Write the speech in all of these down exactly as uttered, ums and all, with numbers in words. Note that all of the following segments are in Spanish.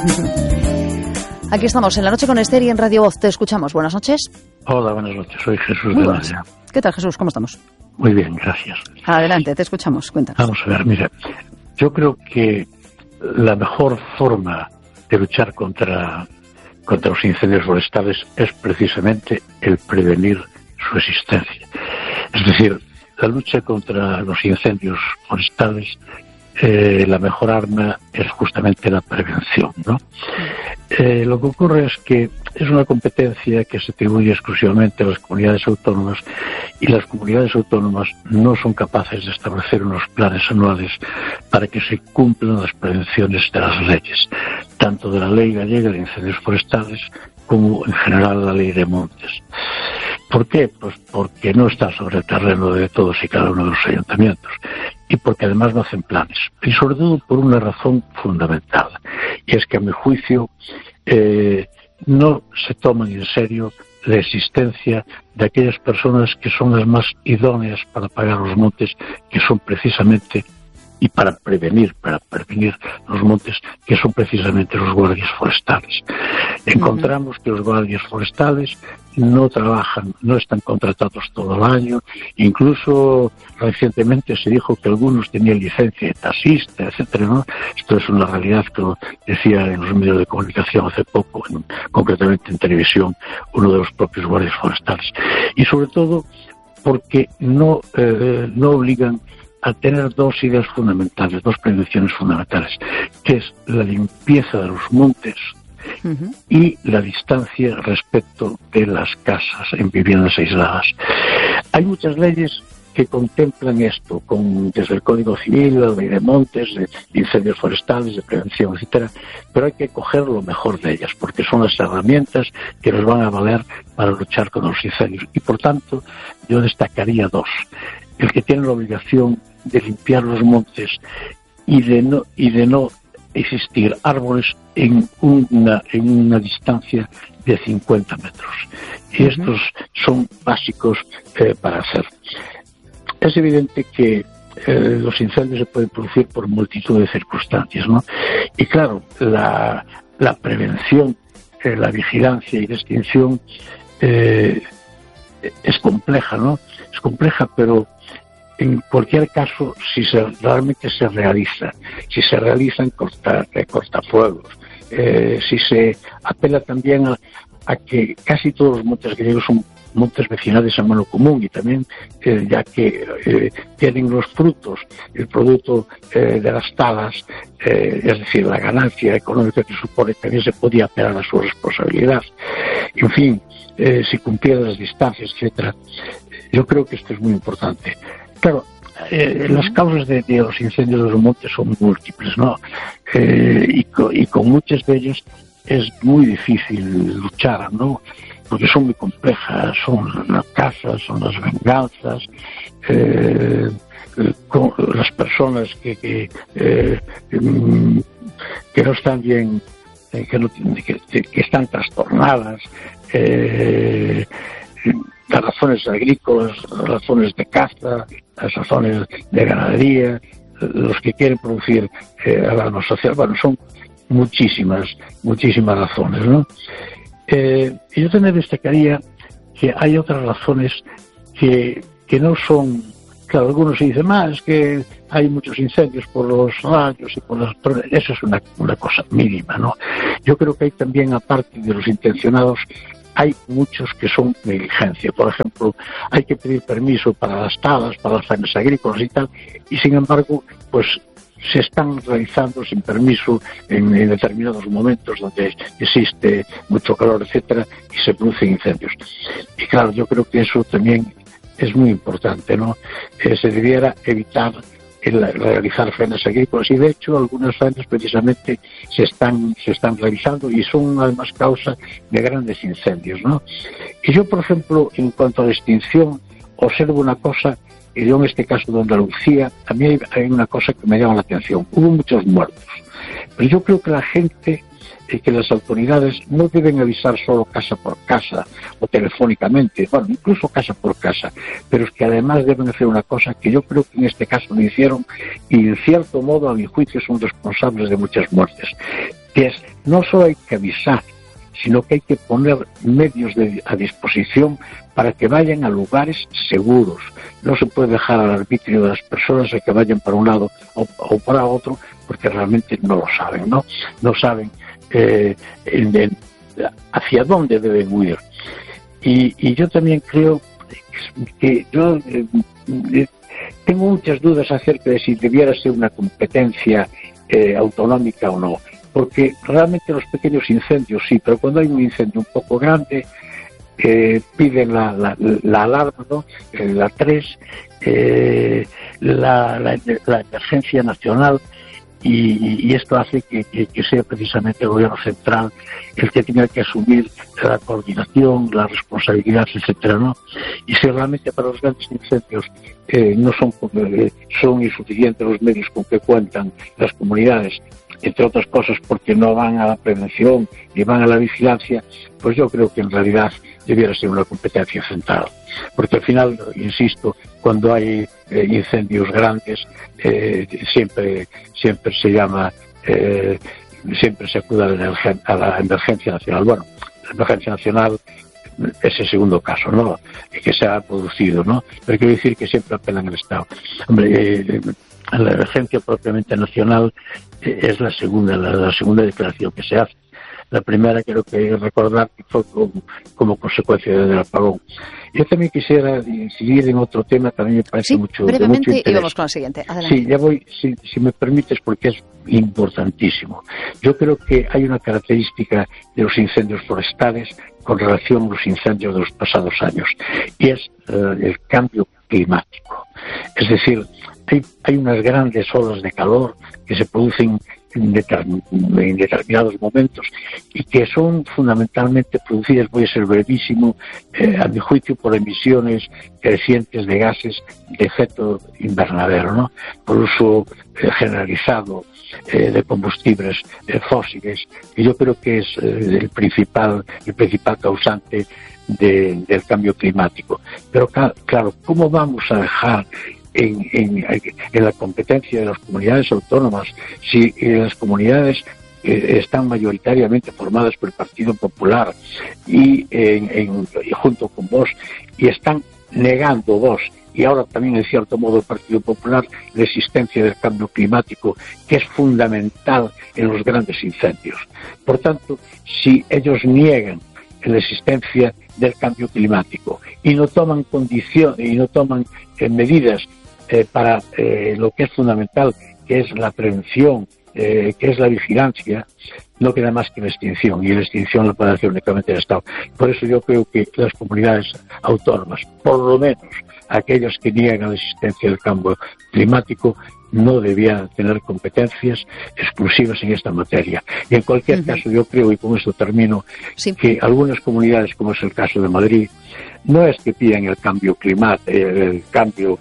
Aquí estamos, en La Noche con Esther y en Radio Voz. Te escuchamos. Buenas noches. Hola, buenas noches. Soy Jesús Muy de buenas. Madrid. ¿Qué tal, Jesús? ¿Cómo estamos? Muy bien, gracias. Adelante, te escuchamos. Cuéntanos. Vamos a ver, mira, yo creo que la mejor forma de luchar contra, contra los incendios forestales es precisamente el prevenir su existencia. Es decir, la lucha contra los incendios forestales, eh, la mejor arma es justamente la prevención, ¿no? Eh, lo que ocurre es que es una competencia que se atribuye exclusivamente a las comunidades autónomas y las comunidades autónomas no son capaces de establecer unos planes anuales para que se cumplan las prevenciones de las leyes, tanto de la ley gallega de incendios forestales como en general la ley de montes. ¿Por qué? Pues porque no está sobre el terreno de todos y cada uno de los ayuntamientos y porque además no hacen planes. Y sobre todo por una razón fundamental, y es que a mi juicio eh, no se toman en serio la existencia de aquellas personas que son las más idóneas para pagar los montes, que son precisamente, y para prevenir, para prevenir los montes, que son precisamente los guardias forestales. Encontramos que los guardias forestales no trabajan, no están contratados todo el año, incluso recientemente se dijo que algunos tenían licencia de taxista, etcétera, ¿no? Esto es una realidad que lo decía en los medios de comunicación hace poco, en, concretamente en televisión, uno de los propios guardias forestales. Y sobre todo porque no, eh, no obligan a tener dos ideas fundamentales, dos prevenciones fundamentales, que es la limpieza de los montes uh-huh. y la distancia respecto de las casas en viviendas aisladas. Hay muchas leyes que contemplan esto, con, desde el Código Civil, la ley de montes, de incendios forestales, de prevención, etcétera, pero hay que coger lo mejor de ellas, porque son las herramientas que nos van a valer para luchar con los incendios. Y por tanto, yo destacaría dos. El que tiene la obligación de limpiar los montes y de no y de no existir árboles en una en una distancia de cincuenta metros. Y uh-huh. estos son básicos eh, para hacer. Es evidente que eh, los incendios se pueden producir por multitud de circunstancias, ¿no? Y claro, la, la prevención, eh, la vigilancia y la extinción eh, es compleja, ¿no? Es compleja, pero en cualquier caso, si se, realmente se realiza, si se realizan corta, eh, cortafuegos, eh, si se apela también a, a que casi todos los montes gallegos son montes vecinales a mano común y también eh, ya que eh, tienen los frutos, el producto eh, de las talas, eh, es decir, la ganancia económica que supone, también se podía apelar a su responsabilidad. En fin, eh, si cumplieran las distancias, etcétera. Yo creo que esto es muy importante. Claro, eh, las causas de, de los incendios de los montes son múltiples, ¿no? Eh, y, co, y con muchas de ellas es muy difícil luchar, ¿no? Porque son muy complejas, son las casas, son las venganzas, eh, con las personas que que, eh, que no están bien, que, no, que, que están trastornadas, eh, las razones agrícolas, las razones de caza, las razones de ganadería, los que quieren producir eh, alarma social, bueno, son muchísimas, muchísimas razones, ¿no? Eh, yo también destacaría que hay otras razones que, que no son, claro, algunos se dicen más, que hay muchos incendios por los rayos y por las... Pero eso es una, una cosa mínima, ¿no? Yo creo que hay también, aparte de los intencionados, hay muchos que son negligencia. Por ejemplo, hay que pedir permiso para las talas, para las faenas agrícolas y tal, y sin embargo, pues se están realizando sin permiso en, en determinados momentos donde existe mucho calor, etcétera, y se producen incendios. Y claro, yo creo que eso también es muy importante, ¿no? Eh, se debiera evitar el realizar faenas agrícolas, y de hecho algunas faenas precisamente se están se están realizando y son además causa de grandes incendios, ¿no? Y yo, por ejemplo, en cuanto a la extinción, observo una cosa, y yo en este caso de Andalucía, también hay, hay una cosa que me llama la atención. Hubo muchos muertos, pero yo creo que la gente, eh, que las autoridades no deben avisar solo casa por casa o telefónicamente, bueno, incluso casa por casa, pero es que además deben hacer una cosa que yo creo que en este caso no hicieron, y en cierto modo, a mi juicio, son responsables de muchas muertes, que es no solo hay que avisar, sino que hay que poner medios de, a disposición para que vayan a lugares seguros. No se puede dejar al arbitrio de las personas a que vayan para un lado o, o para otro, porque realmente no lo saben, ¿no? No saben eh, en, en, hacia dónde deben huir. Y, y yo también creo que yo eh, eh, tengo muchas dudas acerca de si debiera ser una competencia eh, autonómica o no. Porque realmente los pequeños incendios sí, pero cuando hay un incendio un poco grande, eh, piden la, la, la alarma, ¿no? Eh, la tres, eh, la, la, la emergencia nacional, y, y esto hace que, que, que sea precisamente el gobierno central el que tenga que asumir la coordinación, la responsabilidad, etcétera, ¿no? Y si realmente para los grandes incendios eh, no son, eh, son insuficientes los medios con que cuentan las comunidades, entre otras cosas porque no van a la prevención ni van a la vigilancia, pues yo creo que en realidad debiera ser una competencia central. Porque al final, insisto, cuando hay eh, incendios grandes, eh, siempre siempre se llama, eh, siempre se acude a la, a la emergencia nacional. Bueno, la emergencia nacional es el segundo caso, ¿no?, que se ha producido, ¿no? Pero quiero decir que siempre apelan al Estado. Hombre, eh, la emergencia propiamente nacional eh, es la segunda, la, la segunda declaración que se hace. La primera creo que recordar que fue como, como consecuencia del apagón. Yo también quisiera incidir en otro tema, también me parece sí, mucho, brevemente, de mucho interés. Y vamos con la siguiente. Adelante. Sí, ya voy, si, si me permites, porque es importantísimo. Yo creo que hay una característica de los incendios forestales con relación a los incendios de los pasados años, y es uh, el cambio climático. Es decir, hay, hay unas grandes olas de calor que se producen en determinados momentos y que son fundamentalmente producidas, voy a ser brevísimo, eh, a mi juicio por emisiones crecientes de gases de efecto invernadero, ¿no? Por uso eh, generalizado eh, de combustibles eh, fósiles, que yo creo que es eh, el principal el principal causante de, del cambio climático. Pero claro, ¿cómo vamos a dejar En, en, en la competencia de las comunidades autónomas si las comunidades eh, están mayoritariamente formadas por el Partido Popular y, en, en, y junto con vos, y están negando vos y ahora también en cierto modo el Partido Popular la existencia del cambio climático, que es fundamental en los grandes incendios? Por tanto, si ellos niegan la existencia del cambio climático y no toman condiciones y no toman eh, medidas Eh, para eh, lo que es fundamental, que es la prevención, eh, que es la vigilancia, no queda más que la extinción, y la extinción la puede hacer únicamente el Estado. Por eso yo creo que las comunidades autónomas, por lo menos aquellas que niegan la existencia del cambio climático, no debían tener competencias exclusivas en esta materia. Y en cualquier uh-huh. caso, yo creo, y con esto termino, sí. que algunas comunidades, como es el caso de Madrid, no es que pidan el cambio climático, el cambio,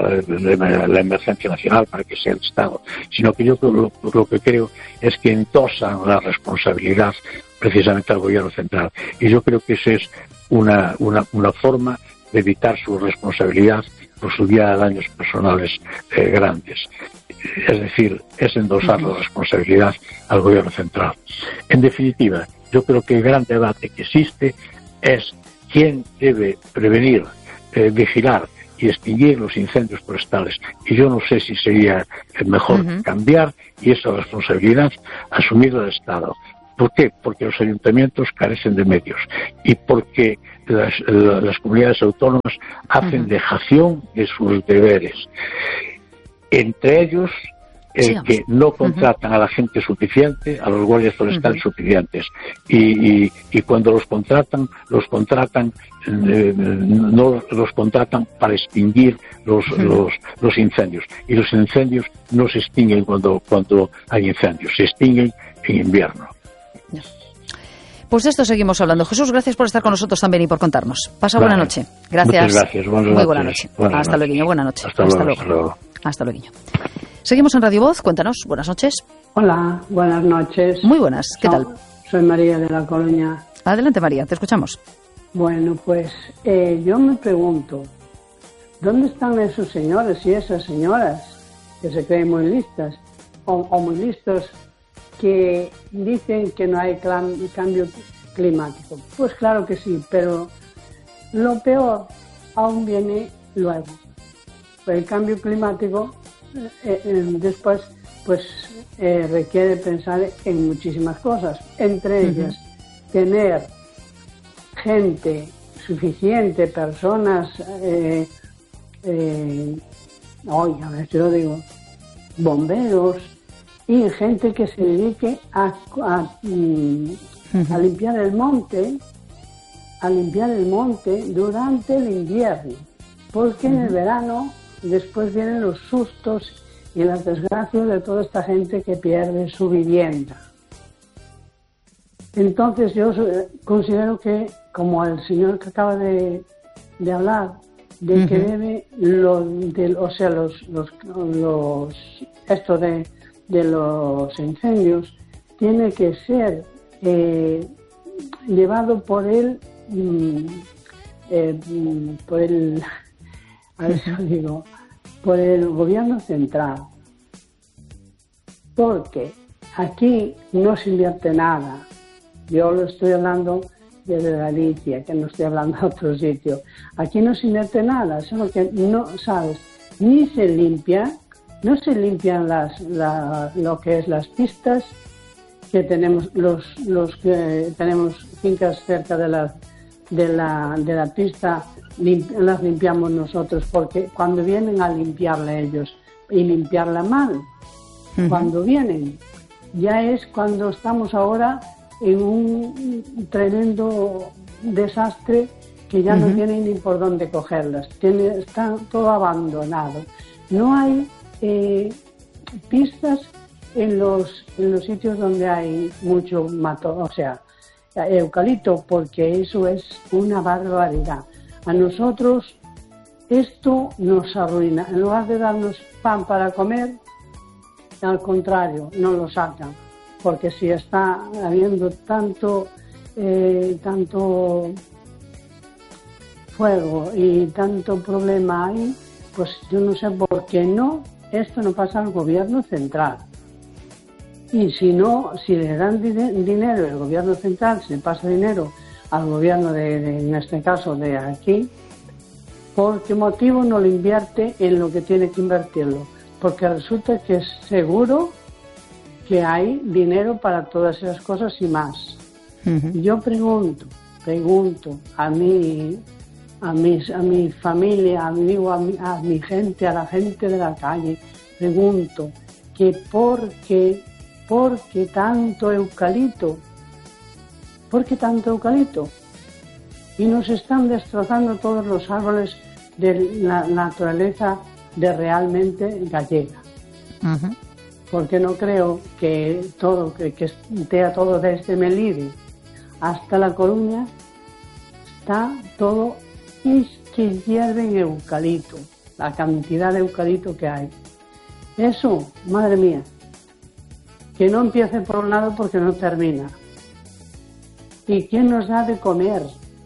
la emergencia nacional para que sea el Estado, sino que yo lo, lo que creo es que endosan la responsabilidad precisamente al gobierno central. Y yo creo que esa es una, una, una forma de evitar su responsabilidad por su vía de daños personales eh, grandes. Es decir, es endosar la responsabilidad al gobierno central. En definitiva, yo creo que el gran debate que existe es quién debe prevenir, eh, vigilar y extinguir los incendios forestales. Y yo no sé si sería mejor uh-huh. cambiar y esa responsabilidad asumirla el Estado. ¿Por qué? Porque los ayuntamientos carecen de medios y porque las, las comunidades autónomas hacen uh-huh. dejación de sus deberes. Entre ellos, el sí, que no contratan uh-huh. a la gente suficiente, a los guardias forestales uh-huh. suficientes. Y, y, y cuando los contratan, los contratan, eh, no los contratan para extinguir los, uh-huh. los, los incendios. Y los incendios no se extinguen cuando, cuando hay incendios, se extinguen en invierno. Pues de esto seguimos hablando. Jesús, gracias por estar con nosotros también y por contarnos. Pasa vale. buena noche. Gracias. Muchas gracias. Buenas Muy noches. buena noche. Buenas hasta noches. luego. Buena noche. Hasta, hasta luego. luego. Hasta luego. Hasta luego. Seguimos en Radio Voz. Cuéntanos. Buenas noches. Hola. Buenas noches. Muy buenas. ¿Qué so, tal? Soy María de La Coruña. Adelante, María. Te escuchamos. Bueno, pues eh, yo me pregunto, ¿dónde están esos señores y esas señoras que se creen muy listas o, o muy listos que dicen que no hay cambio climático. Pues claro que sí, pero lo peor aún viene luego. El cambio climático eh, eh, después pues eh, requiere pensar en muchísimas cosas, entre ellas uh-huh. tener gente suficiente, personas, eh, eh, hoy a ver si lo digo, bomberos y gente que se dedique a, a, uh-huh. a limpiar el monte, a limpiar el monte durante el invierno, porque uh-huh. en el verano después vienen los sustos y las desgracias de toda esta gente que pierde su vivienda. Entonces yo considero que, como el señor que acaba de, de hablar, de uh-huh. que debe, lo, de, o sea, los, los, los esto de, de los incendios, tiene que ser eh, llevado por el, mm, eh, por el, a ver si lo digo, por el gobierno central, porque aquí no se invierte nada. Yo lo estoy hablando desde Galicia, que no estoy hablando de otro sitio. Aquí no se invierte nada, solo que no, ¿sabes? Ni se limpia, no se limpian las, la, lo que es las pistas, que tenemos, los, los que tenemos fincas cerca de la, de la, de la pista, limpi, las limpiamos nosotros, porque cuando vienen a limpiarla ellos y limpiarla mal, uh-huh. cuando vienen, ya es cuando estamos ahora en un tremendo desastre que ya uh-huh. no tienen ni por dónde cogerlas, Tiene, está todo abandonado. No hay eh, pistas en los, en los sitios donde hay mucho mato, o sea, eucalipto, porque eso es una barbaridad. A nosotros esto nos arruina. En lugar de darnos pan para comer, al contrario, no lo sacan. Porque si está habiendo tanto, eh, tanto fuego y tanto problema ahí, pues yo no sé por qué no, esto no pasa al gobierno central. Y si no, si le dan din- dinero el gobierno central, si le pasa dinero al gobierno de, de, en este caso de aquí, ¿por qué motivo no lo invierte en lo que tiene que invertirlo? Porque resulta que es seguro que hay dinero para todas esas cosas y más. Uh-huh. Yo pregunto, pregunto a mí, a mis, a mi familia, a mi, a mi, a mi gente, a la gente de la calle, pregunto que por qué, por qué tanto eucalipto, por qué tanto eucalipto, y nos están destrozando todos los árboles de la naturaleza de realmente gallega. Uh-huh. Porque no creo que todo, que, que esté todo desde Melide hasta La Coruña, está todo, es que hierven eucalipto, la cantidad de eucalipto que hay. Eso, madre mía, que no empiece por un lado porque no termina. ¿Y quién nos da de comer?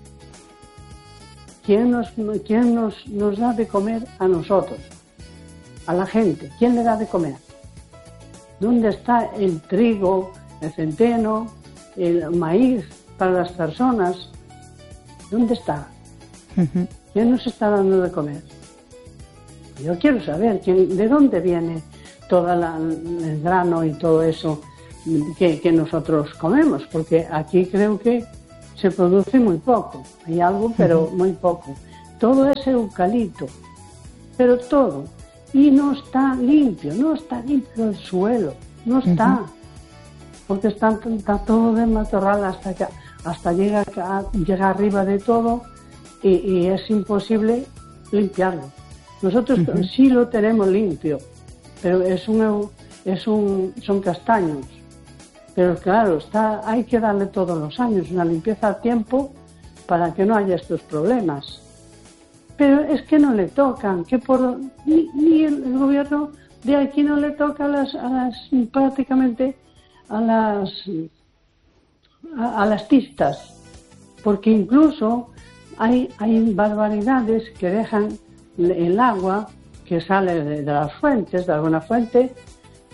¿Quién nos, quién nos, nos da de comer a nosotros? A la gente. ¿Quién le da de comer? ¿Dónde está el trigo, el centeno, el maíz para las personas? ¿Dónde está? Uh-huh. ¿Quién nos está dando de comer? Yo quiero saber quién, de dónde viene todo el grano y todo eso que, que nosotros comemos, porque aquí creo que se produce muy poco. Hay algo, pero uh-huh. muy poco. Todo es eucalipto, pero todo. Y no está limpio, no está limpio el suelo, no está. Uh-huh. Porque está, está todo de matorral hasta que hasta llega, llega arriba de todo y, y es imposible limpiarlo. Nosotros uh-huh. sí lo tenemos limpio, pero es un, es un, son castaños. Pero claro, está, hay que darle todos los años una limpieza a tiempo para que no haya estos problemas. Pero es que no le tocan, que por ni, ni el, el gobierno de aquí no le toca a las, a las prácticamente a las a, a las pistas, porque incluso hay hay barbaridades que dejan el agua que sale de, de las fuentes, de alguna fuente,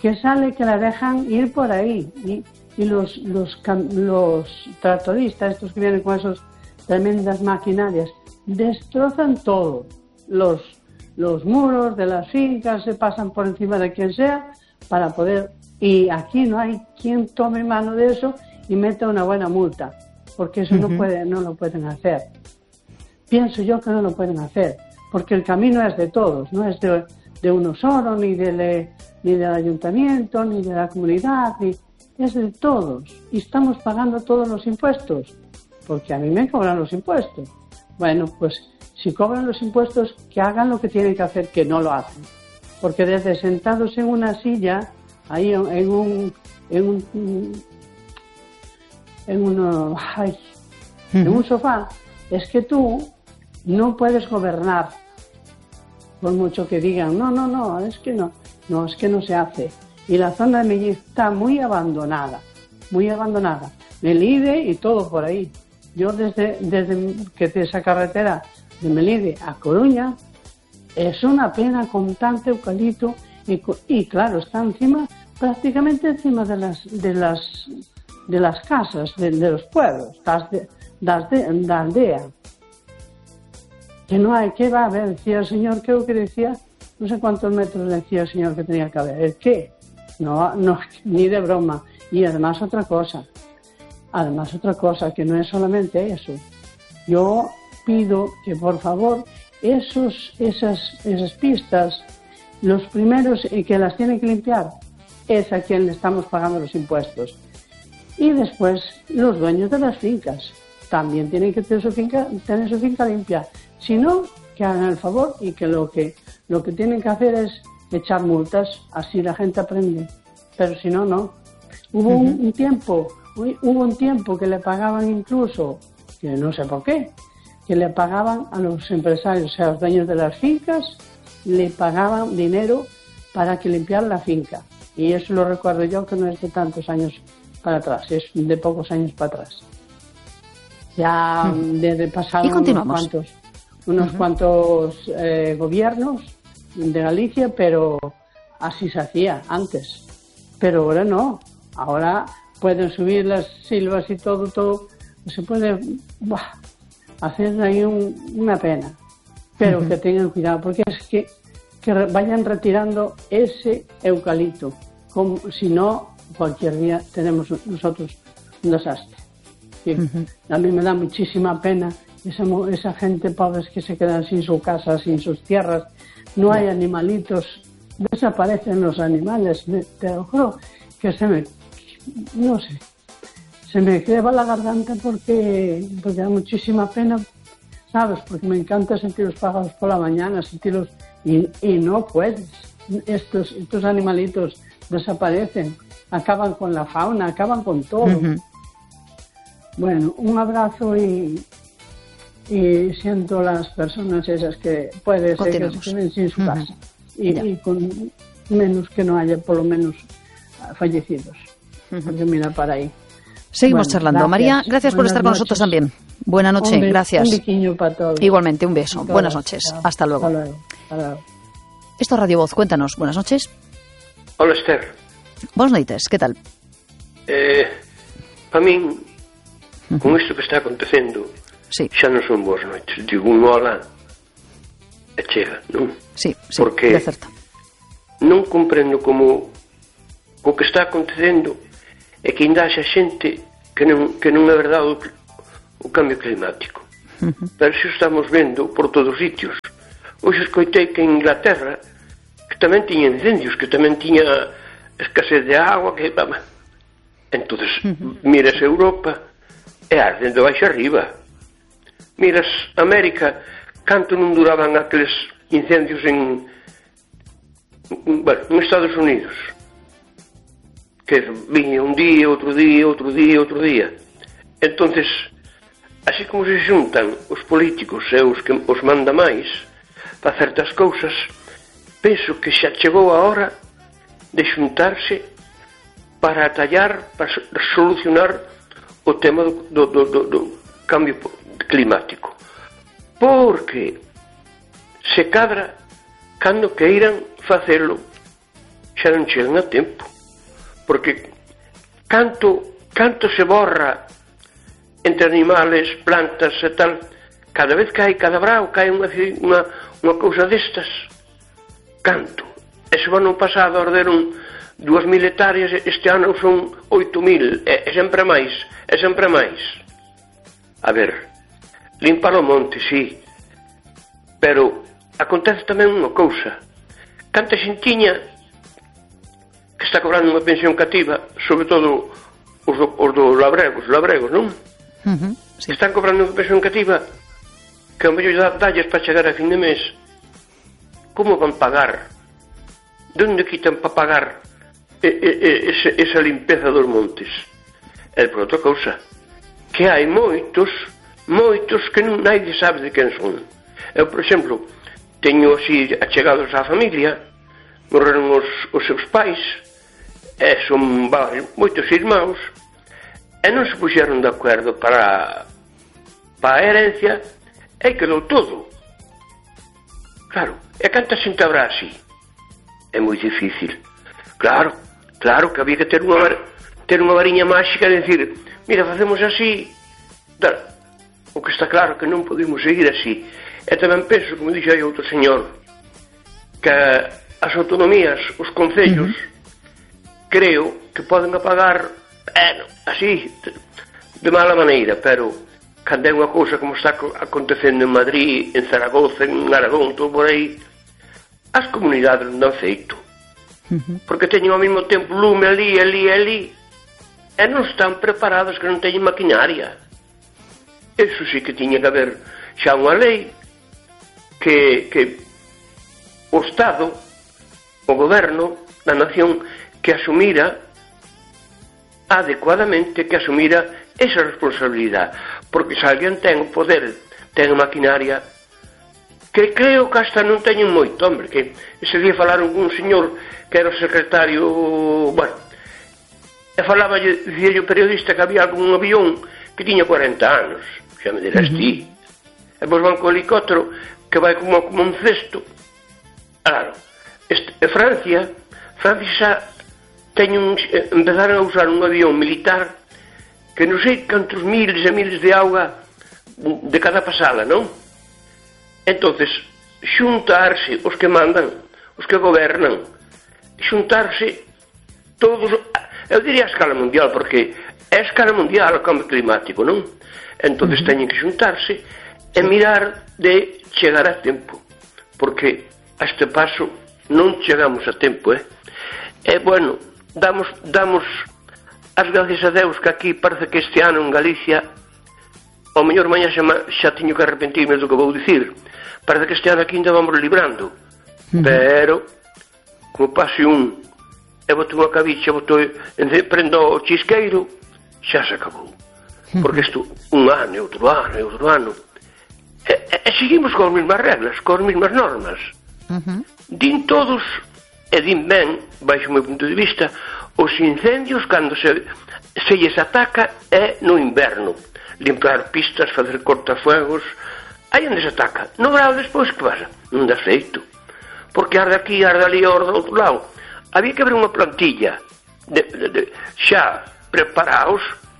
que sale que la dejan ir por ahí. Y, y los, los, los tractoristas, estos que vienen con esas tremendas maquinarias, destrozan todo. Los, los muros de las fincas se pasan por encima de quien sea para poder... Y aquí no hay quien tome mano de eso y meta una buena multa, porque eso uh-huh. no puede, no lo pueden hacer. Pienso yo que no lo pueden hacer, porque el camino es de todos, no es de, de uno solo, ni, de, ni del ayuntamiento, ni de la comunidad, ni, es de todos. Y estamos pagando todos los impuestos, porque a mí me cobran los impuestos. Bueno, pues si cobran los impuestos, que hagan lo que tienen que hacer, que no lo hacen. Porque desde sentados en una silla, ahí en un... En un en, uno, ay, uh-huh. en un sofá, es que tú no puedes gobernar, por mucho que digan, no, no, no, es que no, no, es que no se hace. Y la zona de Melide está muy abandonada, muy abandonada. Melide y todo por ahí. Yo desde, desde que de esa carretera de Melide a Coruña, es una pena con tanto eucalipto y, y claro, está encima, prácticamente encima de las de las de las casas, de, de los pueblos, das de, das de, da aldea. Que no hay, ¿qué va a haber? Decía el señor, creo que decía, no sé cuántos metros decía el señor que tenía que haber. ¿El qué? No, no, ni de broma. Y además otra cosa, además otra cosa, que no es solamente eso. Yo pido que por favor, esos, esas, esas pistas, los primeros que las tienen que limpiar, es a quien le estamos pagando los impuestos. Y después los dueños de las fincas también tienen que tener su finca, tener su finca limpia. Si no, que hagan el favor y que lo que lo que tienen que hacer es echar multas, así la gente aprende. Pero si no, no. Hubo uh-huh. un, un tiempo, hubo un tiempo que le pagaban incluso, que no sé por qué, que le pagaban a los empresarios, o sea, a los dueños de las fincas, le pagaban dinero para que limpiara la finca. Y eso lo recuerdo yo, que no es de tantos años para atrás, es de pocos años para atrás. Ya hmm. desde pasaron unos cuantos, unos uh-huh. cuantos eh, gobiernos de Galicia, pero así se hacía antes. Pero ahora no, ahora pueden subir las silvas y todo, todo, se puede buah, hacer ahí un, una pena. Pero uh-huh. que tengan cuidado, porque es que, que vayan retirando ese eucalipto, como si no, cualquier día tenemos nosotros un desastre. Sí. Uh-huh. A mí me da muchísima pena esa, esa gente pobre que se quedan sin su casa, sin sus tierras. No hay animalitos, desaparecen los animales. Me, te lo juro que se me, no sé, se me creva la garganta porque, porque da muchísima pena, ¿sabes? Porque me encanta sentir los pájaros por la mañana, sentirlos, y, y no puedes. Estos, estos animalitos desaparecen, acaban con la fauna, acaban con todo. Uh-huh. Bueno, un abrazo y, y siento las personas esas que puede ser que se queden sin su casa. Uh-huh. y, y con menos que no haya por lo menos fallecidos. Uh-huh. Porque mira para ahí. Seguimos bueno, charlando. Gracias. María, gracias por Buenas estar con noches. nosotros también. Buenas noches, un gracias. Un biquiño para todos. Igualmente, un beso. Buenas noches. Chao. Hasta luego. Hasta luego. Hasta luego. Esto es Radio Voz. Cuéntanos. Buenas noches. Hola, Esther. Buenas noites. ¿Qué tal? Eh, para min, uh-huh. con isto que está acontecendo, sí. xa non son boas noites. Digo un hola e chega, non? Sí, sí, porque é certo. Non comprendo como o que está acontecendo é que ainda haxa xente que non, que non é verdade o, o cambio climático. Uh-huh. Pero se estamos vendo por todos os sitios. Hoxe escoitei que en Inglaterra que tamén tiña incendios, que tamén tiña escasez de agua, que... Entonces, uh-huh. miras Europa e arden de baixo arriba. Miras América, canto non duraban aqueles incendios en... bueno, en Estados Unidos. Que viña un día, outro día, outro día, outro día. Entonces, así como se xuntan os políticos e os que os manda máis para certas cousas, penso que xa chegou a hora de xuntarse para atallar, para solucionar o tema do, do, do, do, do cambio climático. Porque se cadra cando queiran facelo, xa non chegan a tempo, porque canto, canto se borra entre animales, plantas e tal, cada vez que hai cada brao, cae unha, unha, unha cousa destas, canto. E se o ano pasado arderon dúas mil hectáreas, este ano son oito mil, e, e sempre máis, e sempre máis. A ver, limpar o monte, sí, pero acontece tamén unha cousa. Canta xentiña que está cobrando unha pensión cativa, sobre todo os do, os do labregos, labregos, non? Uh-huh, sí. Están cobrando unha pensión cativa que ao mellor dá dalles para chegar a fin de mes. Como van pagar? De onde quitan para pagar e, e, e, ese, esa limpeza dos montes? E por outra cousa, que hai moitos, moitos que non naide sabe de quen son. Eu, por exemplo, teño así achegados á familia, morreron os, os seus pais, e son varios, moitos irmãos, e non se puxeron de acordo para, para a herencia, e quedou todo. Claro, e canta xente habrá así? É moi difícil. Claro, claro que había que ter unha, ter unha variña máxica e decir, mira, facemos así. O que está claro que non podemos seguir así. E tamén penso, como dixo aí outro señor, que as autonomías, os concellos, uh-huh. creo que poden apagar eh, así, de, de mala maneira, pero cando é unha cousa como está acontecendo en Madrid, en Zaragoza, en Aragón, todo por aí, as comunidades non dan feito. Uh-huh. Porque teñen ao mesmo tempo lume ali, ali, ali, e non están preparados, que non teñen maquinaria. Eso sí que tiña que haber xa unha lei que, que o Estado, o goberno da nación, que asumira adecuadamente, que asumira esa responsabilidade, porque se alguén ten o poder, ten a maquinaria, que creo que hasta non teñen moito, hombre, que ese día falaron con un señor que era o secretario, bueno, e falaba, dicía o periodista que había algún avión que tiña cuarenta anos, xa me dirás uh-huh. ti, e vos van co helicóptero que vai como, como un cesto. Claro, este, e Francia, Francia xa teñen, empezaron a usar un avión militar que non sei cantos miles e miles de auga de cada pasada, non? Entonces, xuntarse os que mandan, os que gobernan, xuntarse todos, eu diría a escala mundial, porque é a escala mundial o cambio climático, non? Entonces teñen que xuntarse e mirar de chegar a tempo, porque a este paso non chegamos a tempo, eh? E, bueno, damos, damos as gracias a Deus que aquí parece que este ano en Galicia, ao mellor mañá xa, xa tiño que arrepentirme do que vou dicir, parece que este ano aquí ainda vamos librando, uh-huh. pero como pase un e botou unha cabicha, botou, prendo o chisqueiro, xa se acabou, uh-huh. porque isto un ano, e outro ano, e outro ano, e, e, e seguimos con as mesmas reglas, con as mesmas normas, uh-huh. din todos, e din ben, baixo o meu punto de vista, os incendios cando se, se lles ataca é no inverno, limpar pistas, facer cortafuegos, aí onde se ataca. No verão despois que pasa? Non dá feito, porque arde aquí, arde ali, arde do outro lado. Había que haber unha plantilla de, de, de, xa preparados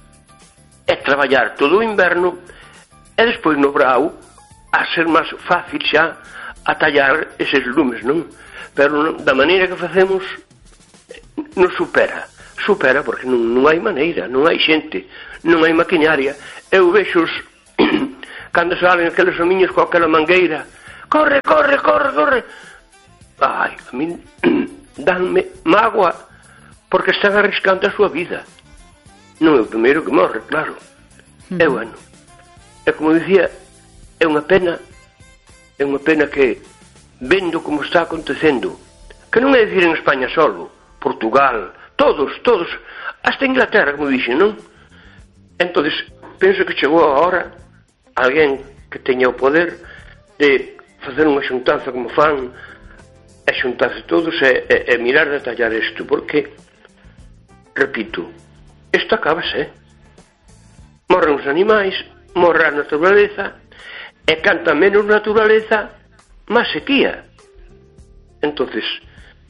e traballar todo o inverno e despois no verão a ser máis fácil xa a tallar eses lumes, non? Pero da maneira que facemos non supera, supera porque non, non hai maneira, non hai xente, non hai maquinaria. Eu vexo os cando salen aqueles homiños con aquela mangueira, corre, corre, corre, corre, ai, a min danme mágoa porque están arriscando a súa vida. Non é o primeiro que morre, claro. É bueno, é como dicía, é unha pena, é unha pena que vendo como está acontecendo, que non é dicir en España solo, Portugal, todos, todos, hasta Inglaterra, como dixen, non? Entonces, penso que chegou a hora alguén que teña o poder de facer unha xuntanza como fan, e xuntarse todos e, e, e mirar de tallar isto, porque, repito, isto acabase, morren os animais, morre a naturaleza, e canta menos naturaleza, máis sequía. Entonces,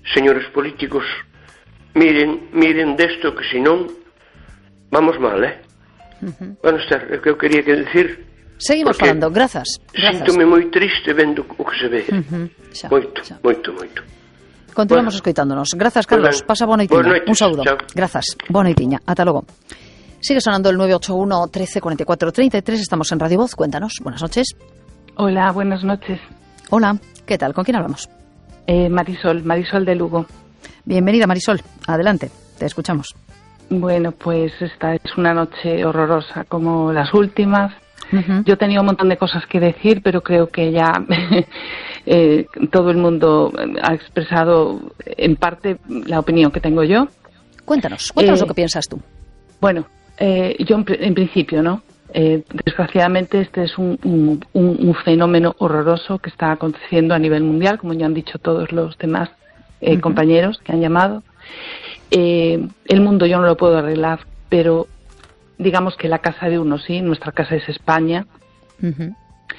señores políticos, miren, miren desto que senón vamos mal, eh? Uh-huh. Bueno, Esther, é que eu quería que decir. Seguimos falando, grazas. Síntome moi triste vendo o que se ve. Uh-huh. Xa, moito, xa. moito, moito. Continuamos bueno. escoitándonos. Grazas, Carlos. Bueno, Pasa boa noitiña. Un saúdo. Chao. Grazas. Boa noitiña. Ata logo. Sigue sonando el nueve ocho uno, trece, cuarenta y cuatro, treinta y tres. Estamos en Radio Voz. Cuéntanos. Buenas noches. Hola, buenas noches. Hola. ¿Qué tal? ¿Con quién hablamos? Eh, Marisol, Marisol de Lugo. Bienvenida, Marisol. Adelante. Te escuchamos. Bueno, pues esta es una noche horrorosa como las últimas. Uh-huh. Yo tenía un montón de cosas que decir, pero creo que ya eh, todo el mundo ha expresado en parte la opinión que tengo yo. Cuéntanos, cuéntanos eh, lo que piensas tú. Bueno, eh, yo en, en principio, ¿no? Eh, desgraciadamente este es un, un, un fenómeno horroroso que está aconteciendo a nivel mundial, como ya han dicho todos los demás eh, uh-huh. compañeros que han llamado. Eh, el mundo yo no lo puedo arreglar, pero digamos que la casa de uno sí, nuestra casa es España. Uh-huh.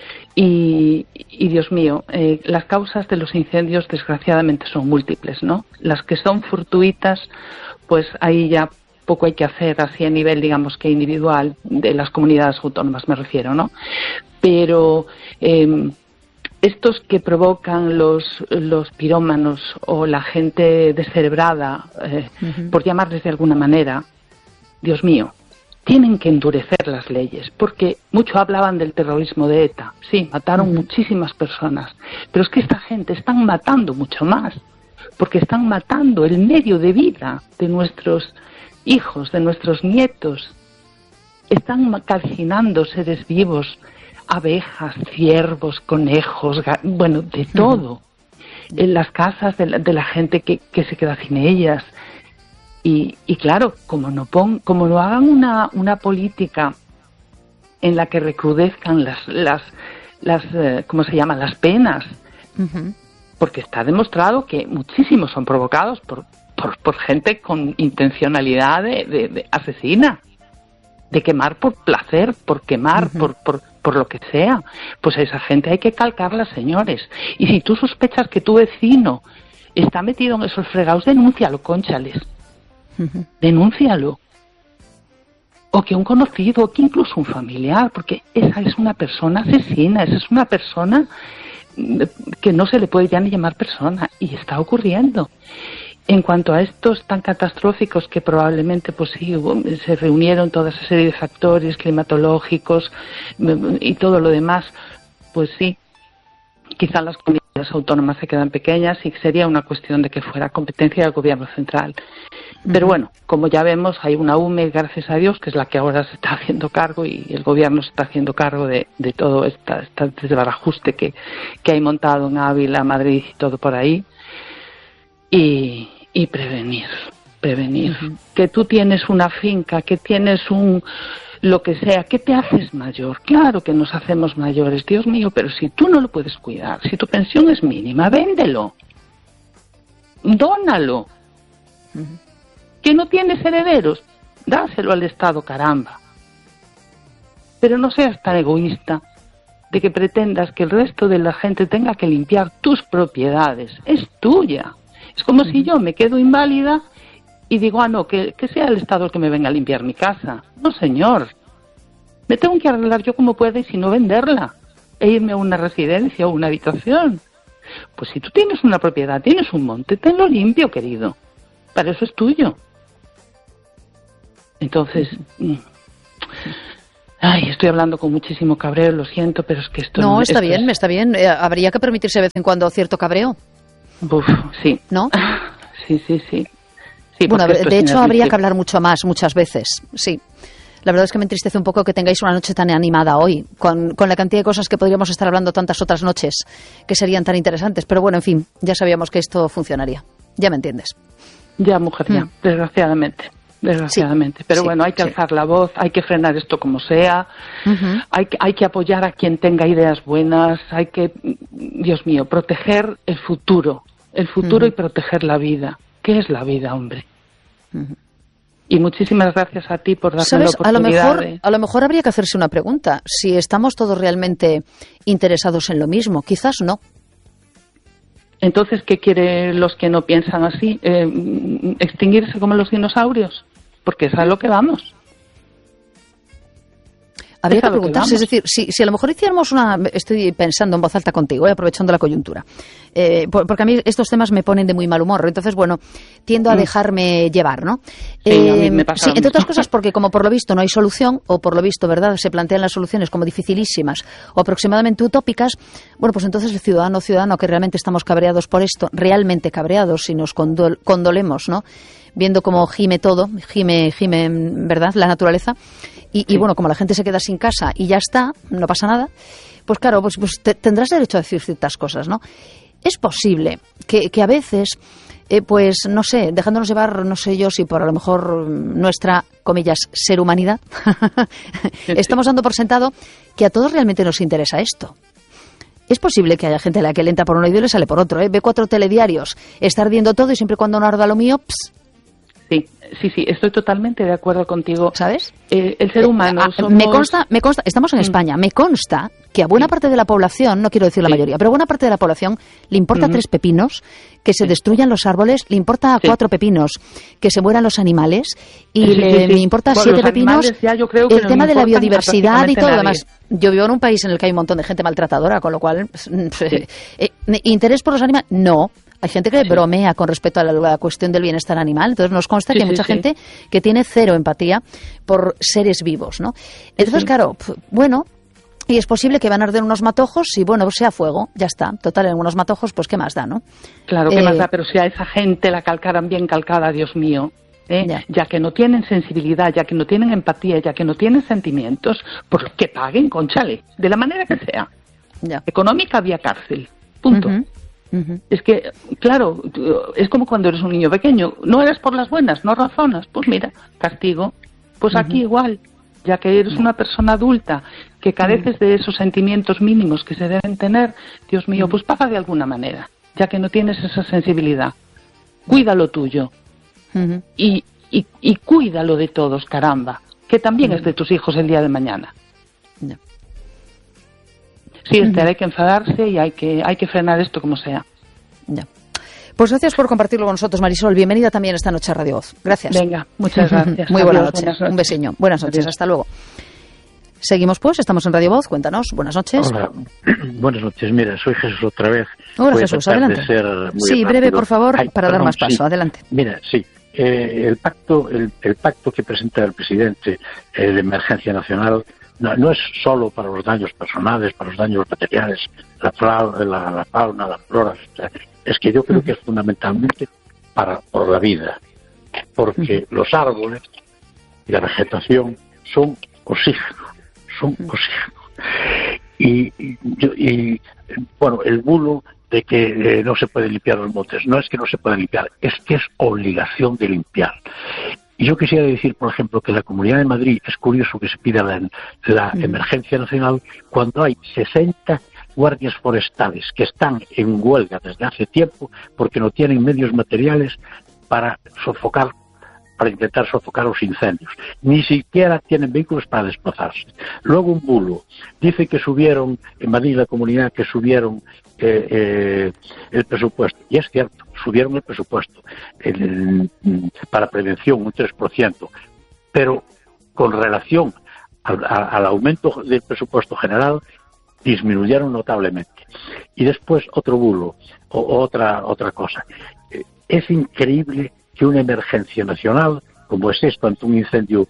y, y Dios mío, eh, las causas de los incendios desgraciadamente son múltiples, ¿no? Las que son fortuitas, pues ahí ya poco hay que hacer, así a nivel, digamos que individual, de las comunidades autónomas me refiero, ¿no? Pero eh, estos que provocan los, los pirómanos o la gente descerebrada, eh, uh-huh. por llamarles de alguna manera, Dios mío, tienen que endurecer las leyes, porque mucho hablaban del terrorismo de ETA. Sí, mataron uh-huh. muchísimas personas, pero es que esta gente están matando mucho más, porque están matando el medio de vida de nuestros hijos, de nuestros nietos. Están calcinando seres vivos, abejas, ciervos, conejos, ga- bueno, de todo. Uh-huh. En las casas de la, de la gente que, que se queda sin ellas. Y, y claro, como no pon, como no hagan una, una política en la que recrudezcan las, las, las eh, ¿cómo se llaman? Las penas, uh-huh. porque está demostrado que muchísimos son provocados por, por, por gente con intencionalidad de, de, de asesina, de quemar por placer, por quemar, uh-huh. por, por, por lo que sea. Pues a esa gente hay que calcarla, señores. Y si tú sospechas que tu vecino está metido en esos fregados, denúncialo, cónchales. Uh-huh. Denúncialo. O que un conocido, o que incluso un familiar, porque esa es una persona asesina, esa es una persona que no se le puede ya ni llamar persona, y está ocurriendo. En cuanto a estos tan catastróficos que probablemente, pues sí, se reunieron toda esa serie de factores climatológicos y todo lo demás, pues sí, quizá las comunidades autónomas se quedan pequeñas y sería una cuestión de que fuera competencia del gobierno central. Pero bueno, como ya vemos, hay una U M E, gracias a Dios, que es la que ahora se está haciendo cargo, y el gobierno se está haciendo cargo de, de todo esta, este desbarajuste que, que hay montado en Ávila, Madrid y todo por ahí. Y, y prevenir, prevenir. Uh-huh. Que tú tienes una finca, que tienes un... lo que sea, ¿qué te haces mayor? Claro que nos hacemos mayores, Dios mío, pero si tú no lo puedes cuidar, si tu pensión es mínima, véndelo. Dónalo. Uh-huh. Que no tienes herederos, dáselo al Estado, caramba. Pero no seas tan egoísta de que pretendas que el resto de la gente tenga que limpiar tus propiedades. Es tuya. Es como uh-huh. si yo me quedo inválida y digo, ah, no, que, que sea el Estado el que me venga a limpiar mi casa. No, señor. Me tengo que arreglar yo como pueda y si no venderla e irme a una residencia o una habitación. Pues si tú tienes una propiedad, tienes un monte, tenlo limpio, querido. Para eso es tuyo. Entonces, ay, estoy hablando con muchísimo cabreo, lo siento, pero es que esto... No, está esto bien, es... está bien. Eh, habría que permitirse de vez en cuando cierto cabreo. Uf, sí. ¿No? Sí, sí, sí. sí bueno, de hecho habría que hablar mucho más, muchas veces, sí. La verdad es que me entristece un poco que tengáis una noche tan animada hoy, con, con la cantidad de cosas que podríamos estar hablando tantas otras noches que serían tan interesantes. Pero bueno, en fin, ya sabíamos que esto funcionaría. Ya me entiendes. Ya, mujer, ya, mm. desgraciadamente. Desgraciadamente, sí, pero sí, bueno, hay que alzar sí. la voz, hay que frenar esto como sea, uh-huh. hay, que, hay que apoyar a quien tenga ideas buenas, hay que, Dios mío, proteger el futuro, el futuro uh-huh. y proteger la vida. ¿Qué es la vida, hombre? Uh-huh. Y muchísimas gracias a ti por darme ¿Sabes? la oportunidad. A lo mejor, de... a lo mejor habría que hacerse una pregunta. Si estamos todos realmente interesados en lo mismo, quizás no. Entonces, ¿qué quieren los que no piensan así? Eh, ¿Extinguirse como los dinosaurios? Porque es a lo que vamos. Habría que preguntarse, es decir, si, si a lo mejor hiciéramos una... Estoy pensando en voz alta contigo, eh, aprovechando la coyuntura. Eh, por, porque a mí estos temas me ponen de muy mal humor. Entonces, bueno, tiendo a dejarme llevar, ¿no? Sí, eh, a mí me pasa sí, lo entre otras mismo. cosas porque como por lo visto no hay solución, o por lo visto, ¿verdad?, se plantean las soluciones como dificilísimas o aproximadamente utópicas, bueno, pues entonces el ciudadano ciudadano que realmente estamos cabreados por esto, realmente cabreados y nos condol, condolemos, ¿no?, viendo cómo gime todo, gime, gime, ¿verdad?, la naturaleza, y, sí. y bueno, como la gente se queda sin casa y ya está, no pasa nada, pues claro, pues, pues te, tendrás derecho a decir ciertas cosas, ¿no? Es posible que, que a veces, eh, pues no sé, dejándonos llevar, no sé yo si por a lo mejor nuestra, comillas, ser humanidad, sí, estamos dando por sentado que a todos realmente nos interesa esto. Es posible que haya gente a la que le entra por un oído y le sale por otro, ¿eh? Ve cuatro telediarios, está ardiendo todo y siempre cuando no arda lo mío, pss. Sí, sí, sí, estoy totalmente de acuerdo contigo. ¿Sabes? Eh, el ser humano eh, somos... Me consta, me consta, estamos en mm. España, me consta que a buena parte de la población, no quiero decir la sí. mayoría, pero a buena parte de la población le importa mm. tres pepinos, que se sí. destruyan los árboles, le importa sí. cuatro pepinos, que se mueran los animales, y sí, le, sí, sí. le importa bueno, siete pepinos ya yo creo que el tema de la biodiversidad y todo lo demás. Yo vivo en un país en el que hay un montón de gente maltratadora, con lo cual, sí. eh, ¿interés por los animales? No. Hay gente que sí. bromea con respecto a la, la cuestión del bienestar animal, entonces nos consta sí, que hay sí, mucha sí. gente que tiene cero empatía por seres vivos, ¿no? Entonces, sí. claro, bueno, y es posible que van a arder unos matojos y, bueno, sea fuego, ya está. Total, en unos matojos, pues, ¿qué más da, no? Claro, ¿qué eh, más da? Pero si a esa gente la calcaran bien calcada, Dios mío, ¿eh? ya. ya que no tienen sensibilidad, ya que no tienen empatía, ya que no tienen sentimientos, pues que paguen, conchale, de la manera que sea. Ya. Económica, vía cárcel, punto. Uh-huh. Uh-huh. Es que, claro, es como cuando eres un niño pequeño. No eres por las buenas, no razonas. Pues mira, castigo. Pues uh-huh. aquí igual, ya que eres una persona adulta que careces uh-huh. de esos sentimientos mínimos que se deben tener, Dios mío, uh-huh. pues paga de alguna manera, ya que no tienes esa sensibilidad. Cuida lo tuyo. Uh-huh. Y, y, y cuídalo de todos, caramba, que también uh-huh. es de tus hijos el día de mañana. No. Sí, Esther, hay que enfadarse y hay que hay que frenar esto como sea. Ya. Pues gracias por compartirlo con nosotros, Marisol. Bienvenida también esta noche a Radio Voz. Gracias. Venga, muchas gracias. Muy buena noche. Buenas noches. Un besiño. Buenas noches. Adiós. Hasta luego. Seguimos pues, estamos en Radio Voz. Cuéntanos. Buenas noches. Hola. Buenas noches. Mira, soy Jesús otra vez. Hola, Voy Jesús. Adelante. Sí, breve, por favor, Ay, para perdón, dar más paso. Sí. Adelante. Mira, sí. Eh, el pacto el, el pacto que presenta el presidente eh, de emergencia nacional No, no es solo para los daños personales, para los daños materiales, la, la, la fauna, la flora, es que yo creo que es fundamentalmente para por la vida, porque los árboles y la vegetación son oxígeno, son oxígeno. Y, y, y bueno, el bulo de que eh, no se pueden limpiar los montes, no es que no se puedan limpiar, es que es obligación de limpiar. Y yo quisiera decir, por ejemplo, que la Comunidad de Madrid, es curioso que se pida la, la mm. emergencia nacional cuando hay sesenta guardias forestales que están en huelga desde hace tiempo porque no tienen medios materiales para sofocar, para intentar sofocar los incendios. Ni siquiera tienen vehículos para desplazarse. Luego un bulo. Dice que subieron, en Madrid la comunidad, que subieron eh, eh, el presupuesto. Y es cierto, subieron el presupuesto el, el, para prevención un tres por ciento. Pero con relación al, a, al aumento del presupuesto general, disminuyeron notablemente. Y después otro bulo, o, otra, otra cosa. Es increíble que una emergencia nacional, como es esto ante un incendio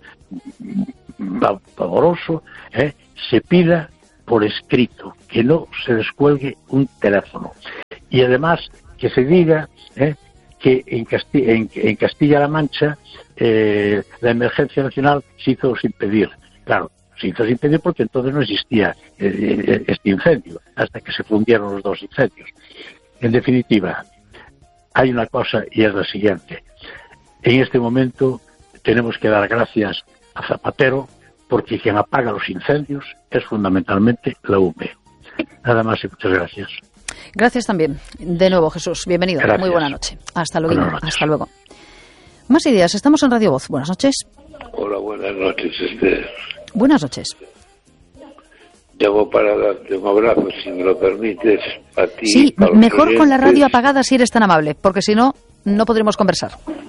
pavoroso, eh, se pida por escrito, que no se descuelgue un teléfono. Y además que se diga eh, que en, Casti- en, en Castilla-La Mancha eh, la emergencia nacional se hizo sin pedir. Claro, se hizo sin pedir porque entonces no existía eh, este incendio, hasta que se fundieron los dos incendios. En definitiva, hay una cosa y es la siguiente. En este momento tenemos que dar gracias a Zapatero porque quien apaga los incendios es fundamentalmente la U M E. Nada más y muchas gracias. Gracias también. De nuevo, Jesús. Bienvenido. Gracias. Muy buena noche. Hasta luego. Buenas noches. Hasta luego. Más ideas. Estamos en Radio Voz. Buenas noches. Hola, buenas noches, Esther. Buenas noches. llamo para darte un abrazo, si me lo permites, a ti. Sí, para mejor oyentes. Con la radio apagada si eres tan amable, porque si no, no podremos conversar.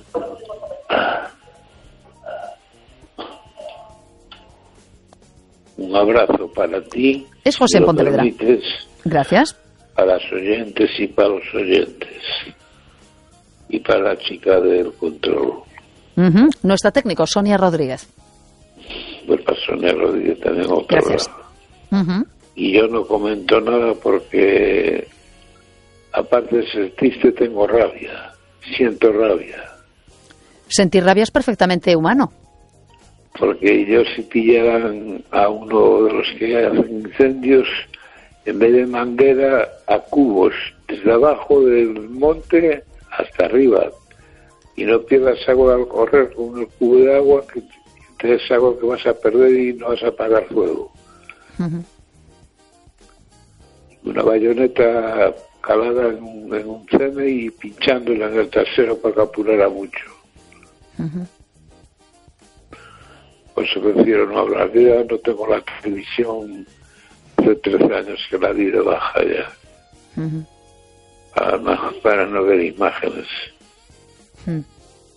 Un abrazo para ti. Es José si lo Pontevedra. permites, Gracias. para los oyentes y para los oyentes. Y para la chica del control. Uh-huh. Nuestra técnico, Sonia Rodríguez. Pues para Sonia Rodríguez también otra. Gracias. Uh-huh. Y yo no comento nada porque, aparte de ser triste, tengo rabia. Siento rabia. Sentir rabia es perfectamente humano. Porque yo, si pillaran a uno de los que hacen incendios, en vez de manguera, a cubos, desde abajo del monte hasta arriba, y no pierdas agua al correr con un cubo de agua, que es agua que vas a perder y no vas a apagar fuego. Uh-huh. Una bayoneta calada en un, en un C M y pinchándola en el trasero para que apurara mucho. Uh-huh. Por eso prefiero no hablar. Yo ya no tengo la televisión de trece años que la di de baja ya. Uh-huh. Para, no, para no ver imágenes. Uh-huh.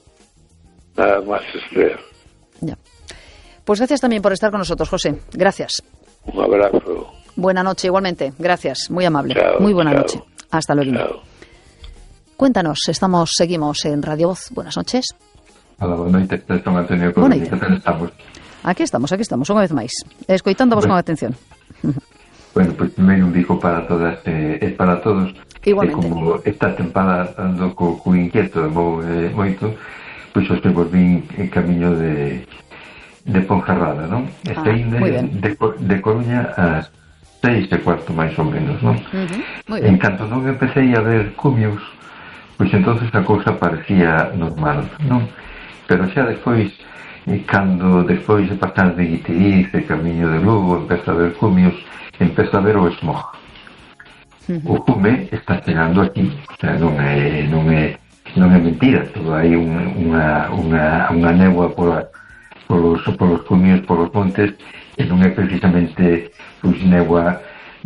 Nada más, Esther. Ya. Pues gracias también por estar con nosotros, José. Gracias. Un abrazo. Buena noche, igualmente. Gracias. Muy amable. Chao, Muy buena chao. noche. Hasta luego. Chao. Cuéntanos, estamos, seguimos en Radio Voz. Buenas noches. Hola, boa noite, Son Antonio Boa Corona, noite. que tal estamos? Aquí estamos, aquí estamos, unha vez máis. Escoitándovos Bueno. con atención. Bueno, pois pues, primeiro un digo para todas e eh, para todos. Igualmente. E como esta tempada ando co, co inquieto e mo, eh, moito, pois os que vos vin en camiño de de Ponferrada, non? Ah, Este inde moi ben. de, de Coruña ás seis e cuarto máis ou menos, non? Uh-huh. Moi En ben. canto non empecé a ver cumios, pois entonces a cousa parecía normal, non? Pero xa despois, eh, cando despois de pasar de Guitiriz, de camiño de Lugo, empeza a ver cumios, empeza a ver o smog. Uh-huh. O cume está chegando aquí, o sea, non é, non é, non é mentira, todo hai un, unha, unha, unha néboa por a, polos, polos cumios, polos montes, e non é precisamente pois, néboa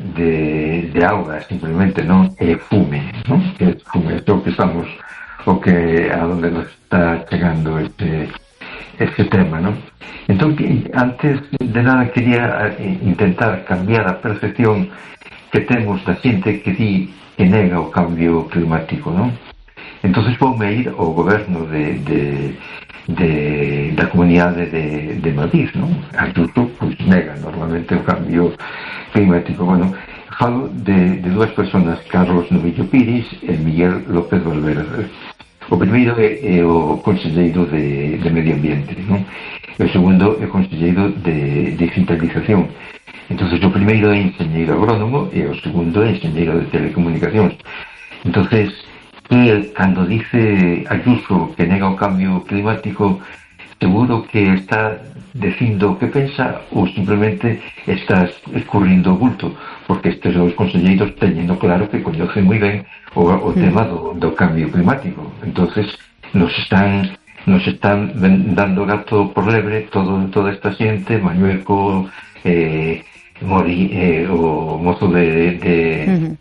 de, de auga, simplemente non é fume, non? É fume, é o que estamos, o que a donde nos está chegando este, este tema, non? Entón, que, antes de nada quería eh, intentar cambiar a percepción que temos da xente que di que nega o cambio climático, non? Entonces voume ir ao goberno de, de, de, da comunidade de, de Madrid, non? Ayuso, pois, nega normalmente o cambio climático. Bueno, falo de, de dúas personas, Carlos Novillo Piris e Miguel López Valverde. O primeiro é, é o conselleiro de, de Medio Ambiente, non? E o segundo é o conselleiro de Digitalización. Entonces, o primeiro é enxeñeiro agrónomo e o segundo é enxeñeiro de Telecomunicacións. Entonces, que cando dice Ayuso que nega o cambio climático, seguro que está dicindo o que pensa ou simplemente está escurrindo o bulto, porque estes dos conselleiros teñendo claro que coñecen moi ben o, o tema do, do cambio climático. Entonces nos están nos están dando gato por lebre todo, toda esta xente, Mañueco, eh, Mori, eh, o mozo de, de, uh-huh.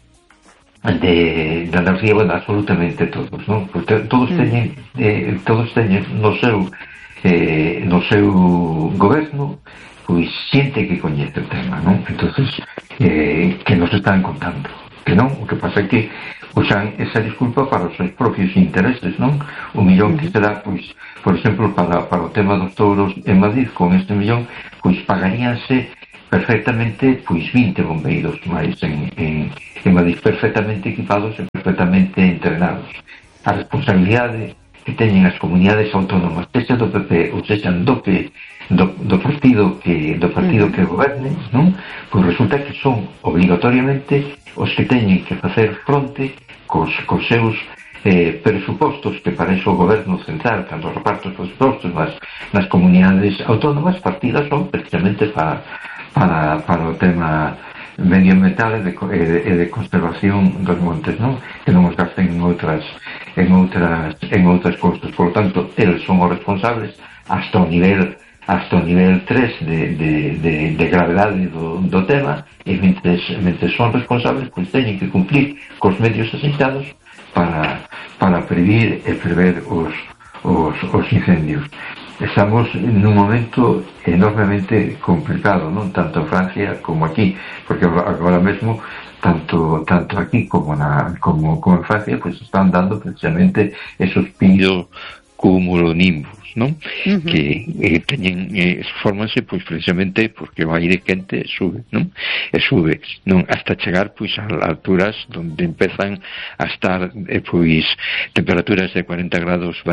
de, de Andalucía, bueno, absolutamente todos, non? Porque todos teñen eh, todos teñen no seu eh, no seu goberno pois xente que coñece o tema, non? Entonces eh, que nos están contando que non, o que pasa é que usan esa disculpa para os seus propios intereses, non? O millón que será, pois, por exemplo, para, para o tema dos touros en Madrid, con este millón, pois pagaríanse perfectamente, pois, vinte bombeiros máis en, en, en Madrid, perfectamente equipados e perfectamente entrenados. A responsabilidade que teñen as comunidades autónomas, sexa do P P ou sexa do, P, do, do partido que do partido que goberne, non? Pois resulta que son obligatoriamente os que teñen que facer fronte cos, cos seus eh, presupostos, que para iso o goberno central, cando reparto os presupostos nas, nas comunidades autónomas, partidas son precisamente para, para, para o tema medioambiental e de, e, de, e de conservación dos montes, non? Que non os gasten en outras en outras en outras cousas. Por lo tanto, eles son os responsables hasta o nivel hasta o nivel tres de, de, de, de gravedade do, do tema, e mentre, mentre son responsables, pois teñen que cumplir cos medios aceitados para, para previr e prever os, os, os incendios. Estamos nun momento enormemente complicado, non? Tanto en Francia como aquí, porque agora mesmo tanto tanto aquí como na como, como en Francia pues están dando precisamente esos picos cumulonimbus, non? Uh-huh. Que eh, teñen eh, formanse pois precisamente porque o aire quente sube, non? E sube, non, hasta chegar pois a alturas onde empezan a estar eh, pois temperaturas de cuarenta grados